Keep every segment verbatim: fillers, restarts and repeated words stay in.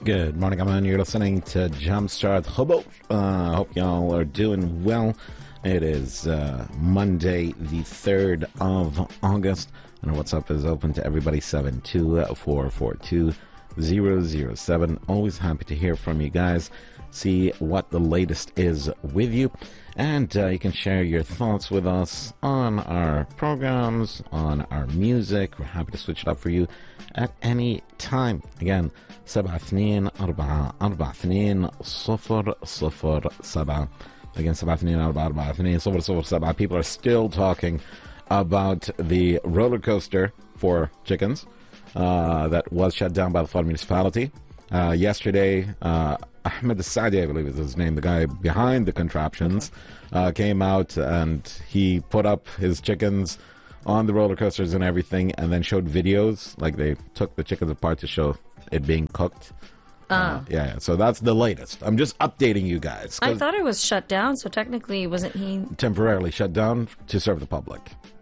Good morning, everyone. You're listening to Jumpstart Hobo. I uh, hope y'all are doing well. It is uh, Monday, the third of August, and our WhatsApp is open to everybody, seven two four four two zero zero seven. Always happy to hear from you guys, see what the latest is with you, and uh, you can share your thoughts with us on our programs, on our music. We're happy to switch it up for you at any time. Again, سبعة اثنين أربعة أربعة اثنين صفر صفر سبعة. Again, سبعة اثنين أربعة أربعة اثنين صفر صفر سبعة. People are still talking about the roller coaster for chickens uh, that was shut down by the Far municipality. Uh, yesterday, uh, Ahmed Al-Saadi, I believe is his name, the guy behind the contraptions, uh, came out and he put up his chickens on the roller coasters and everything, and then showed videos, like they took the chickens apart to show it being cooked. Oh. Uh, yeah, yeah, so that's the latest. I'm just updating you guys. I thought it was shut down, so technically wasn't he... Temporarily shut down to serve the public.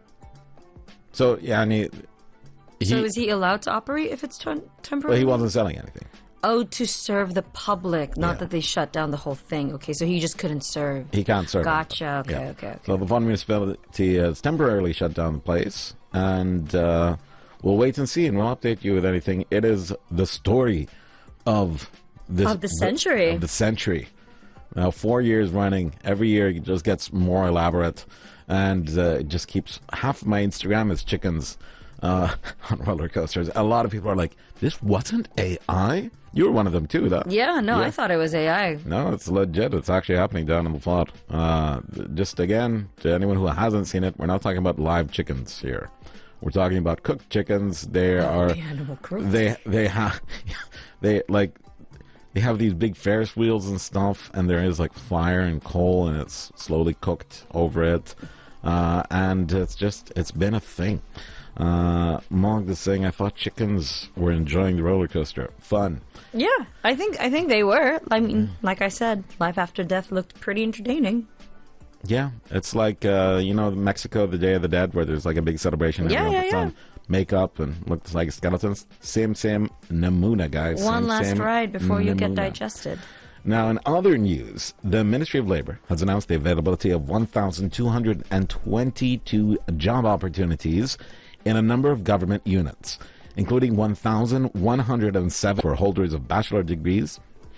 So, yeah, and he, he, So is he allowed to operate if it's tem- temporary? well, he wasn't selling anything. Oh, to serve the public, not Yeah. that they shut down the whole thing. Okay, so he just couldn't serve. He can't serve. Gotcha, okay, Yeah. okay, okay. So the Vaughan municipality has temporarily shut down the place, and uh, we'll wait and see, and we'll update you with anything. It is the story of this Of the century. Of the century. Now, four years running, every year it just gets more elaborate, and uh, it just keeps. Half of my Instagram is chickens uh, on roller coasters. A lot of people are like, "This wasn't A I." You were one of them too, though. Yeah, no, Yeah. I thought it was A I. No, it's legit. It's actually happening down in the Flat. Uh, just again, to anyone who hasn't seen it, we're not talking about live chickens here. We're talking about cooked chickens. They are The animal cruelty. they they have they like they have these big Ferris wheels and stuff, and there is like fire and coal, and it's slowly cooked over it, uh, and it's just it's been a thing. Uh, Mog is saying, I thought chickens were enjoying the roller coaster. Fun. Yeah, I think I think they were. I mean, like I said, life after death looked pretty entertaining. Yeah, it's like, uh, you know, Mexico, the Day of the Dead, where there's like a big celebration. Yeah, everyone yeah, puts yeah. on makeup and looks like skeletons. Same, same namuna, guys. One Same, last same ride before you get namuna. digested. Now, in other news, the Ministry of Labor has announced the availability of one thousand two hundred twenty-two job opportunities in a number of government units, including one thousand one hundred seven for holders of bachelor degrees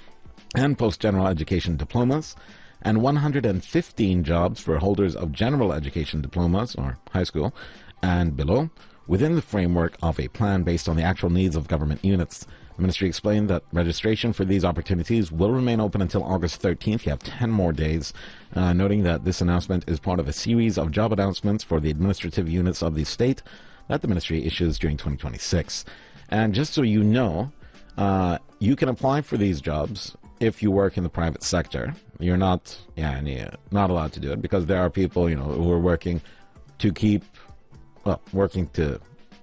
and post-general education diplomas, and one hundred fifteen jobs for holders of general education diplomas, or high school, and below, within the framework of a plan based on the actual needs of government units. The ministry explained that registration for these opportunities will remain open until August thirteenth. You have ten more days, uh, noting that this announcement is part of a series of job announcements for the administrative units of the state that the ministry issues during twenty twenty-six. And just so you know, uh, you can apply for these jobs if you work in the private sector. You're not, yeah, yeah, not allowed to do it because there are people, you know, who are working to keep, well, working to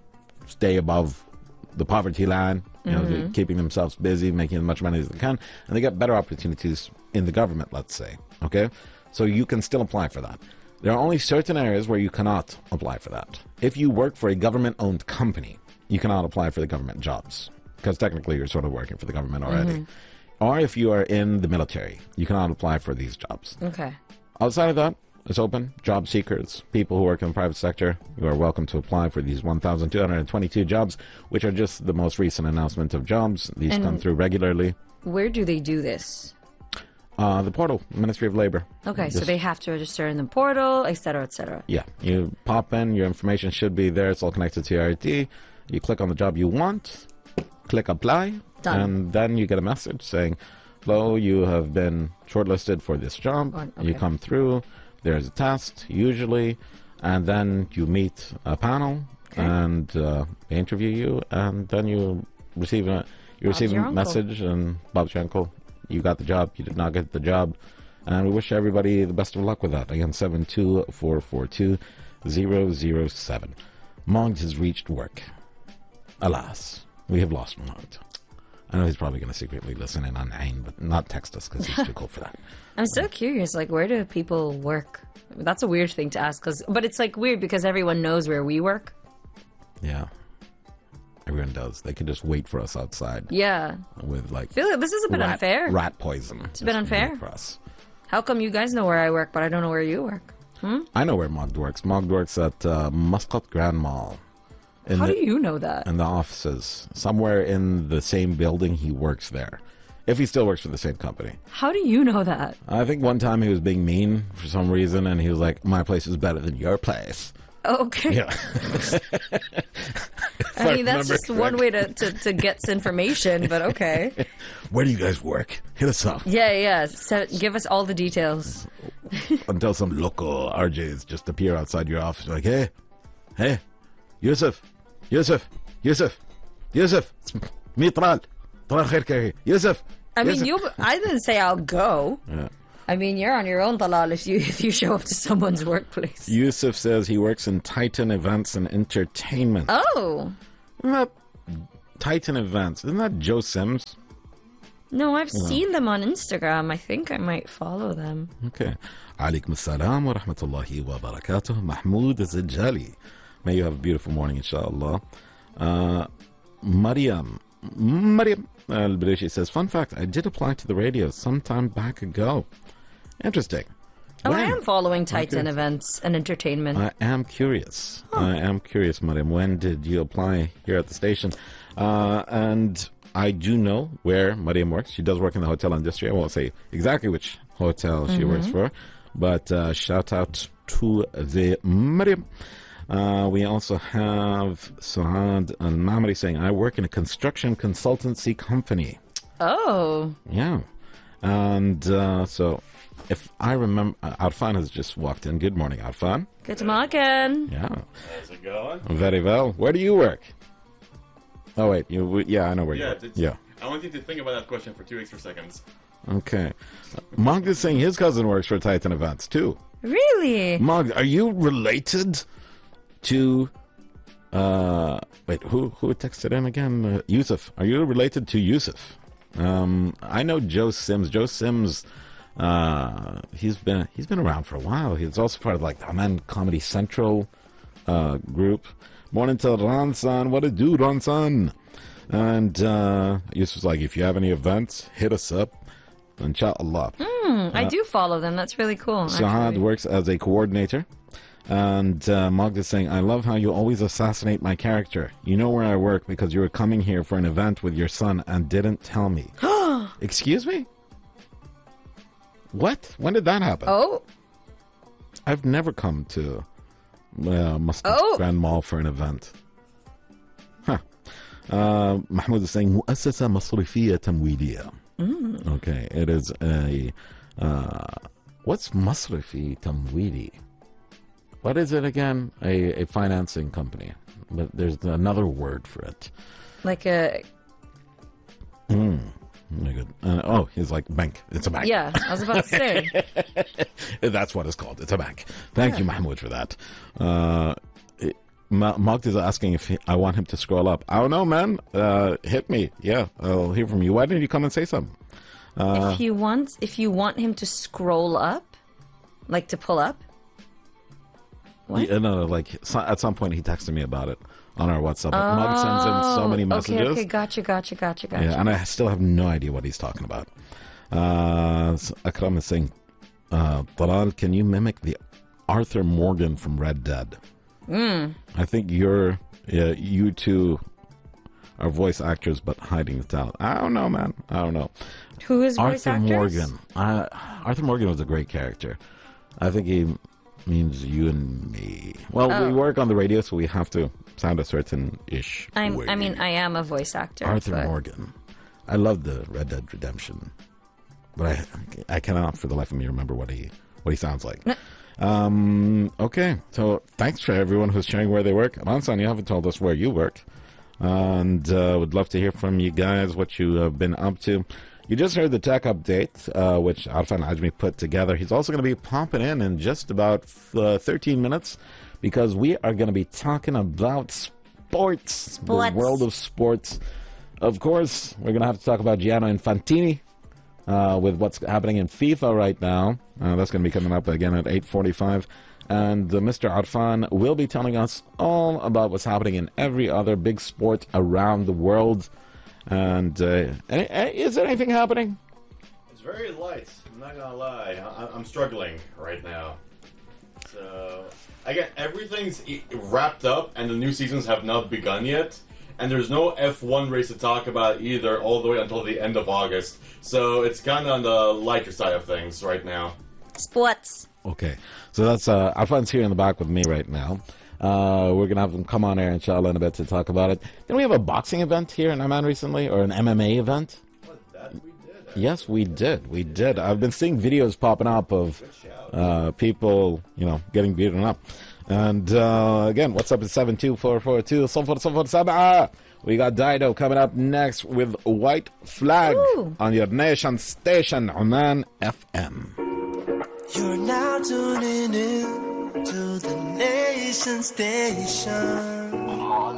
stay above the poverty line, you know, they're keeping themselves busy, making as much money as they can, and they get better opportunities in the government, let's say, okay? So you can still apply for that. There are only certain areas where you cannot apply for that. If you work for a government-owned company, you cannot apply for the government jobs because technically you're sort of working for the government already. Or if you are in the military, you cannot apply for these jobs. Okay. Outside of that, it's open. Job seekers, people who work in the private sector, you are welcome to apply for these one thousand two hundred twenty-two jobs, which are just the most recent announcement of jobs. These And- come through regularly. Where do they do this? Uh, the portal, Ministry of Labor. Okay, so Just- they have to register in the portal, et cetera, et cetera. Yeah, you pop in, your information should be there. It's all connected to your I D. You click on the job you want, click apply, Done. and then you get a message saying, hello, you have been shortlisted for this job. Or- You okay. come through, there's a test, usually, and then you meet a panel, Okay. and uh, they interview you, and then you receive a, you Bob's receive your a uncle. message, and Bob's your uncle. You got the job, you did not get the job. And we wish everybody the best of luck with that. Again, seven two four four two zero zero seven. Mongd has reached work. Alas, we have lost Mongd. I know he's probably going to secretly listen in on Ain, but not text us because he's too cool for that. I'm so curious, like, where do people work? That's a weird thing to ask, cause, but it's like weird because everyone knows where we work. Yeah. Everyone does. They can just wait for us outside Yeah. with like I feel like this is a bit rat, unfair. rat poison. It's a bit unfair. For us. How come you guys know where I work, but I don't know where you work? Hmm? I know where Mogd works. Mogd works at uh, Muscat Grand Mall. In How the, do you know that? in the offices. Somewhere in the same building, he works there. If he still works for the same company. How do you know that? I think one time he was being mean for some reason, and he was like, my place is better than your place. Okay. Yeah. I mean, that's just one way to, to, to get information, but okay. Where do you guys work? Hit us up. Yeah, yeah. So give us all the details. Until some local R Js just appear outside your office like, hey, hey, Yusuf, Yusuf, Yusuf, Yusuf, me Tral, Tral khair kahi, Yusuf. I mean, Yusuf. you. I didn't say I'll go. Yeah. I mean, you're on your own, Talal, if you if you show up to someone's workplace. Yusuf says he works in Titan Events and Entertainment. Oh. Isn't that Titan Events? Isn't that Joe Sims? No, I've seen them on Instagram. I think I might follow them. Okay. Alaikum assalam wa rahmatullahi wa barakatuh. Mahmoud Zijali. May you have a beautiful morning, inshallah. Uh, Mariam. Mariam Al-Barishi says, fun fact, I did apply to the radio some time back ago. Interesting. Oh, I When? am following Titan Okay. Events and Entertainment. I am curious. I am curious, Mariam. When did you apply here at the station? Uh, and I do know where Mariam works. She does work in the hotel industry. I won't say exactly which hotel she works for, but uh, shout out to the Mariam. Uh, we also have Saad Al-Mamri saying, I work in a construction consultancy company. Oh. Yeah. And uh, so if I remember, uh, Arfan has just walked in. Good morning, Arfan. Good morning. Yeah. How's it going? Very well. Where do you work? Oh, wait. You, yeah, I know where you Yeah, work. did- Yeah. I want you to think about that question for two extra seconds. Okay. Mogd is saying his cousin works for Titan Events, too. Really? Mogd, are you related to... Uh, wait, who who texted in again? Uh, Yusuf. Are you related to Yusuf? Um, I know Joe Sims. Joe Sims, uh, he's been he's been around for a while. He's also part of like the Aman Comedy Central uh, group. Morning to Ransan. What a dude, Ransan. And uh, Yusuf's like, if you have any events, hit us up. Inshallah. Hmm, I do follow them. That's really cool. Saad actually. works as a coordinator. And uh, Mogd is saying, I love how you always assassinate my character. You know where I work because you were coming here for an event with your son and didn't tell me. Excuse me? What? When did that happen? Oh. I've never come to uh, Muscat Oh. Grand Mall for an event. Huh. Uh, Mahmoud is saying, مؤسسة مصرفية تمويلية. Okay, it is a... Uh, what's مصرفي تمويلي? What is it again? A, a financing company. But there's another word for it. Like a... Very good. Uh, oh, he's like bank. It's a bank. Yeah, I was about to say. That's what it's called. It's a bank. Thank you, Mahmoud, for that. Uh, it- Ma- Mogd is asking if he, I want him to scroll up. I don't know, man. Uh, hit me. Yeah, I'll hear from you. Why didn't you come and say something? Uh, if you want if you want him to scroll up, like to pull up. What? Yeah, no, no, like so, at some point he texted me about it on our WhatsApp. Mogd sends in so many messages. Okay, okay, gotcha, gotcha, gotcha, gotcha. Yeah, and I still have no idea what he's talking about. Uh, so Akram is saying, uh, Talal, can you mimic the Arthur Morgan from Red Dead? Mm. I think you're, yeah, you two are voice actors, but hiding the talent. I don't know, man. I don't know. Who is voice Arthur actors? Morgan. Uh, Arthur Morgan was a great character. I think he means you and me. Well, Oh. we work on the radio, so we have to sound a certain ish. I'm, way. I mean, I am a voice actor. Arthur but- Morgan. I love the Red Dead Redemption, but I I cannot for the life of me remember what he what he sounds like. um, okay, so thanks for everyone who's sharing where they work. Ransan, you haven't told us where you work, and uh, would love to hear from you guys what you have been up to. You just heard the tech update, uh, which Arfan Ajmi put together. He's also going to be popping in in just about uh, thirteen minutes because we are going to be talking about sports, Sports. the world of sports. Of course, we're going to have to talk about Gianni Infantini uh, with what's happening in FIFA right now. Uh, that's going to be coming up again at eight forty-five. And uh, Mister Arfan will be telling us all about what's happening in every other big sport around the world. And uh, any, any, is there anything happening? It's very light. I'm not gonna lie. I, I'm struggling right now. So again, everything's e- wrapped up, and the new seasons have not begun yet. And there's no F one race to talk about either, all the way until the end of August. So it's kind of on the lighter side of things right now. Sports. Okay, so that's uh, Arfan's here in the back with me right now. Uh, we're gonna have him come on air, inshallah, in a bit to talk about it. Didn't we have a boxing event here in Amman recently, or an M M A event? What, that we did. Actually. Yes, we did. We did. I've been seeing videos popping up of uh, people, you know, getting beaten up. And uh, again, what's up at seven two four four two We got Dido coming up next with White Flag Ooh. on your nation station, Oman F M. You're now tuning in to the Nation Station.